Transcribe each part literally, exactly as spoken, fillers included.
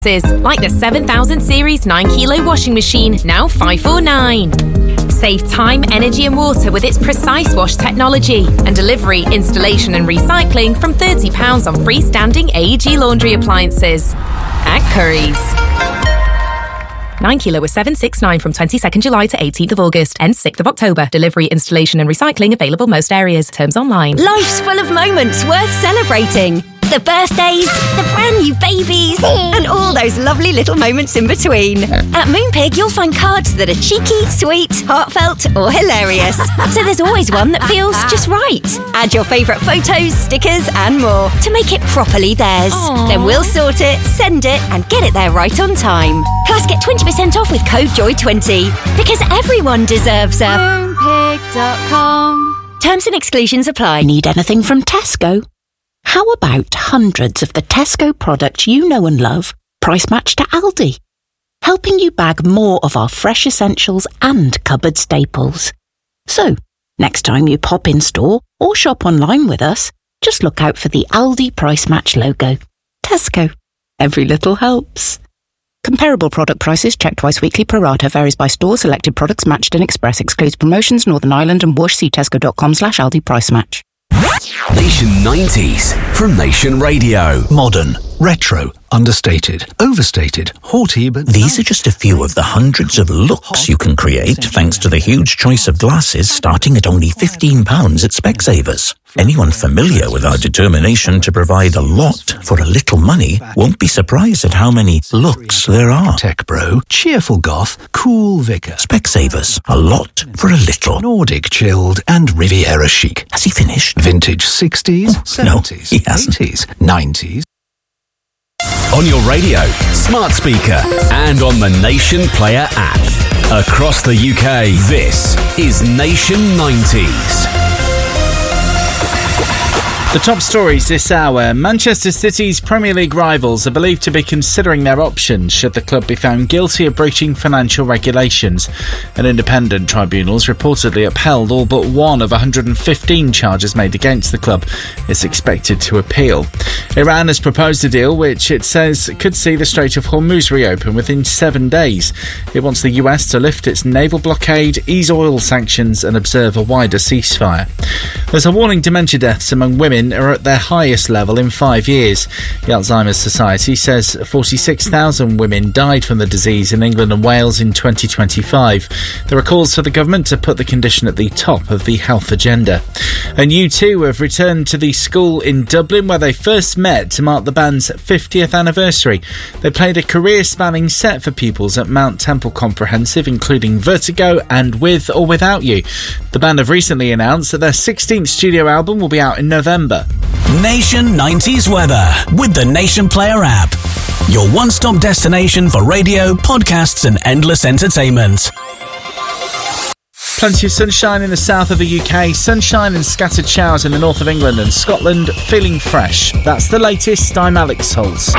Like the seven thousand series nine kilo washing machine, now five four nine. Save time, energy and water with its Precise Wash technology and delivery, installation and recycling from thirty pounds on freestanding A E G laundry appliances. At Currys. nine kilo was seven six nine from twenty-second July to eighteenth of August. Ends sixth of October. Delivery, installation and recycling available most areas. Terms online. Life's full of moments worth celebrating. The birthdays, the brand new babies, and all those lovely little moments in between. At Moonpig, you'll find cards that are cheeky, sweet, heartfelt, or hilarious. So there's always one that feels just right. Add your favourite photos, stickers, and more to make it properly theirs. Aww. Then we'll sort it, send it, and get it there right on time. Plus, get twenty percent off with code joy twenty. Because everyone deserves a moonpig dot com. Terms and exclusions apply. Need anything from Tesco? How about hundreds of the Tesco products you know and love, price matched to Aldi? Helping you bag more of our fresh essentials and cupboard staples. So, next time you pop in store or shop online with us, just look out for the Aldi Price Match logo. Tesco. Every little helps. Comparable product prices checked twice weekly pro rata varies by store. Selected products matched in Express excludes promotions Northern Ireland and Whoosh. See tesco.com slash Aldi Price Match. Nation nineties from Nation Radio. Modern, retro, understated, overstated, haughty, but... These are just a few of the hundreds of looks you can create thanks to the huge choice of glasses starting at only fifteen pounds at Specsavers. Anyone familiar with our determination to provide a lot for a little money won't be surprised at how many looks there are. Tech bro, cheerful goth, cool vicar. Specsavers, a lot for a little. Nordic chilled and Riviera chic. Has he finished? Vintage sixties, Oh, seventies, no, he hasn't. eighties, nineties. On your radio, smart speaker, and on the Nation Player app. Across the U K, this is Nation nineties. The top stories this hour. Manchester City's Premier League rivals are believed to be considering their options should the club be found guilty of breaching financial regulations. An independent tribunal's reportedly upheld all but one of one hundred fifteen charges made against the club. It's expected to appeal. Iran has proposed a deal which it says could see the Strait of Hormuz reopen within seven days. It wants the U S to lift its naval blockade, ease oil sanctions and observe a wider ceasefire. There's a warning dementia deaths among women are at their highest level in five years. The Alzheimer's Society says forty-six thousand women died from the disease in England and Wales in twenty twenty-five. There are calls for the government to put the condition at the top of the health agenda. And U two have returned to the school in Dublin where they first met to mark the band's fiftieth anniversary. They played a career-spanning set for pupils at Mount Temple Comprehensive, including Vertigo and With or Without You. The band have recently announced that their sixteenth studio album will be out in November. Nation nineties weather with the Nation Player app. Your one-stop destination for radio, podcasts and endless entertainment. Plenty of sunshine in the south of the U K, sunshine and scattered showers in the north of England and Scotland, feeling fresh. That's the latest. I'm Alex Holtz.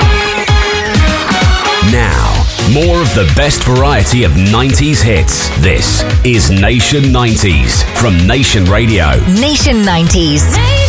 Now, more of the best variety of nineties hits. This is Nation nineties from Nation Radio. Nation nineties.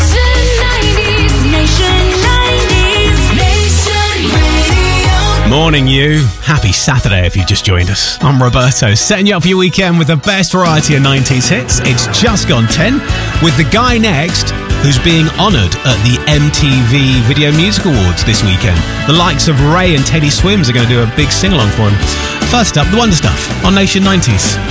Morning, you. Happy Saturday if you've just joined us. I'm Roberto, setting you up for your weekend with the best variety of nineties hits. It's just gone ten, with the guy next who's being honoured at the M T V Video Music Awards this weekend. The likes of Ray and Teddy Swims are going to do a big sing-along for him. First up, the Wonder Stuff on Nation nineties.